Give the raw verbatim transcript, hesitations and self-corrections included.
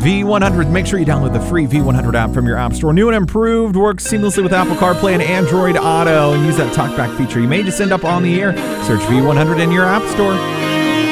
V one hundred. Make sure you download the free V one hundred app from your app store. New and improved, works seamlessly with Apple CarPlay and Android Auto, and use that talkback feature. You may just end up on the air. Search V one hundred in your app store.